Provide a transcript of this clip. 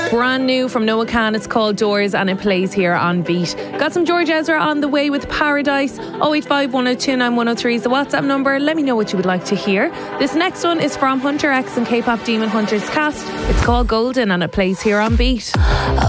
Brand new from Noah Khan. It's called Doors and it plays here on Beat. Got some George Ezra on the way with Paradise. 085 102 9103 is the WhatsApp number. Let me know what you would like to hear. This next one is from Hunter X and K-pop Demon Hunters cast. It's called Golden and it plays here on Beat.